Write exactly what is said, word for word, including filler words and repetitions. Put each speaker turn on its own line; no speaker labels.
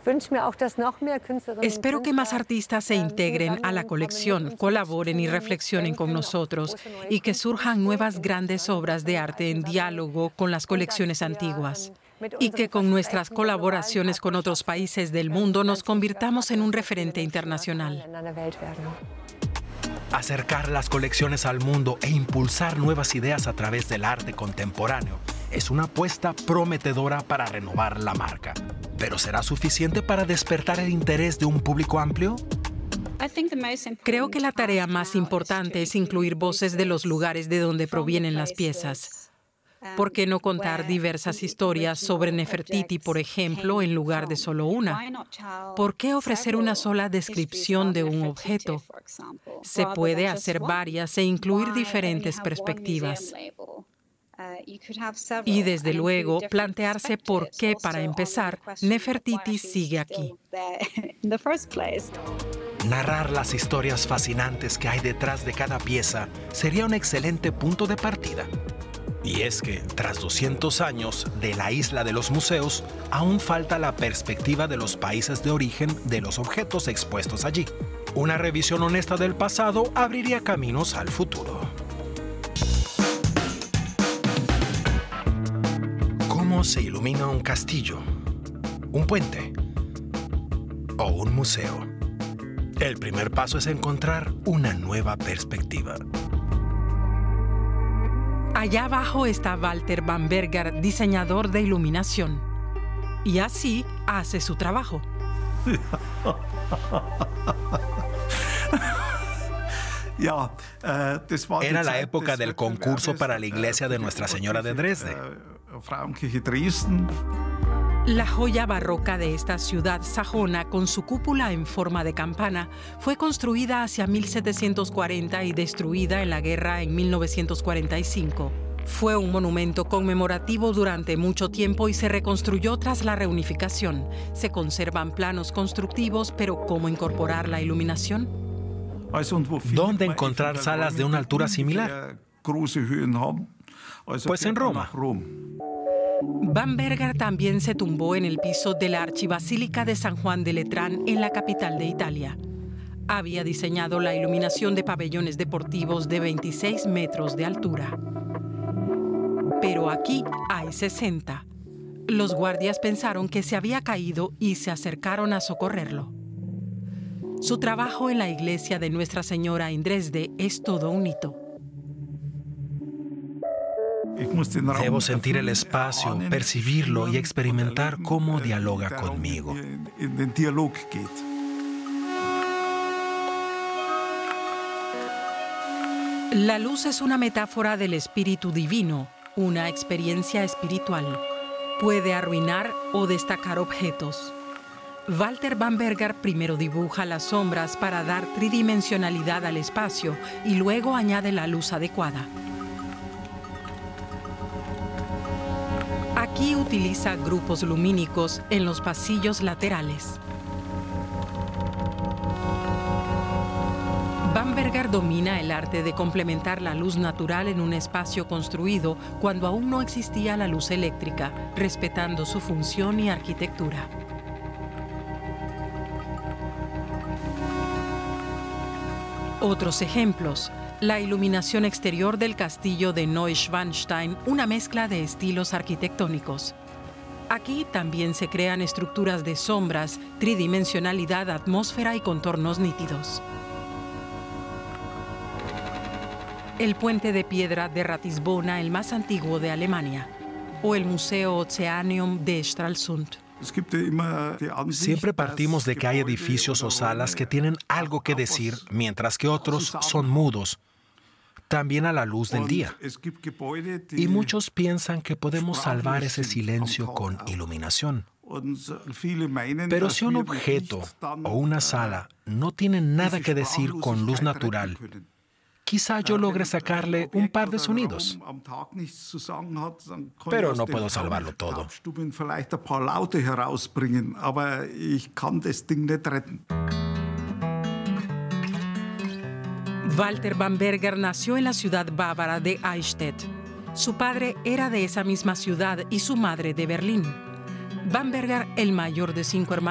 Espero que más artistas se integren a la colección, colaboren y reflexionen con nosotros, y que surjan nuevas grandes obras de arte en diálogo con las colecciones antiguas. Y que con nuestras colaboraciones con otros países del mundo nos convirtamos en un referente internacional.
Acercar las colecciones al mundo e impulsar nuevas ideas a través del arte contemporáneo es una apuesta prometedora para renovar la marca. ¿Pero será suficiente para despertar el interés de un público amplio?
Creo que la tarea más importante es incluir voces de los lugares de donde provienen las piezas. ¿Por qué no contar diversas historias sobre Nefertiti, por ejemplo, en lugar de solo una? ¿Por qué ofrecer una sola descripción de un objeto? Se puede hacer varias e incluir diferentes perspectivas. Y desde luego, plantearse por qué, para empezar, Nefertiti sigue aquí.
Narrar las historias fascinantes que hay detrás de cada pieza sería un excelente punto de partida. Y es que, tras doscientos años de la isla de los museos, aún falta la perspectiva de los países de origen de los objetos expuestos allí. Una revisión honesta del pasado abriría caminos al futuro. ¿Cómo se ilumina un castillo, un puente o un museo? El primer paso es encontrar una nueva perspectiva.
Allá abajo está Walter Bamberger, diseñador de iluminación. Y así hace su trabajo.
Era la época del concurso para la iglesia de Nuestra Señora de Dresde.
La joya barroca de esta ciudad sajona, con su cúpula en forma de campana, fue construida hacia mil setecientos cuarenta y destruida en la guerra en mil novecientos cuarenta y cinco. Fue un monumento conmemorativo durante mucho tiempo y se reconstruyó tras la reunificación. Se conservan planos constructivos, pero ¿cómo incorporar la iluminación?
¿Dónde encontrar salas de una altura similar? Pues en Roma.
Bamberger también se tumbó en el piso de la Archibasílica de San Juan de Letrán, en la capital de Italia. Había diseñado la iluminación de pabellones deportivos de veintiséis metros de altura. Pero aquí hay sesenta. Los guardias pensaron que se había caído y se acercaron a socorrerlo. Su trabajo en la iglesia de Nuestra Señora en Dresde es todo un hito.
Debo sentir el espacio, percibirlo y experimentar cómo dialoga conmigo.
La luz es una metáfora del espíritu divino, una experiencia espiritual. Puede arruinar o destacar objetos. Walter Bamberger primero dibuja las sombras para dar tridimensionalidad al espacio y luego añade la luz adecuada. Aquí utiliza grupos lumínicos en los pasillos laterales. Bamberger domina el arte de complementar la luz natural en un espacio construido cuando aún no existía la luz eléctrica, respetando su función y arquitectura. Otros ejemplos: la iluminación exterior del castillo de Neuschwanstein, una mezcla de estilos arquitectónicos. Aquí también se crean estructuras de sombras, tridimensionalidad, atmósfera y contornos nítidos. El puente de piedra de Ratisbona, el más antiguo de Alemania, o el Museo Oceanium de Stralsund.
Siempre partimos de que hay edificios o salas que tienen algo que decir, mientras que otros son mudos, también a la luz del día. Y muchos piensan que podemos salvar ese silencio con iluminación. Pero si un objeto o una sala no tienen nada que decir con luz natural, quizá yo logre sacarle un par de sonidos. Pero no puedo salvarlo todo.
Walter Bamberger nació en la ciudad bávara de Eichstätt. Su padre era de esa misma ciudad y su madre de Berlín. Bamberger, el mayor de cinco hermanos,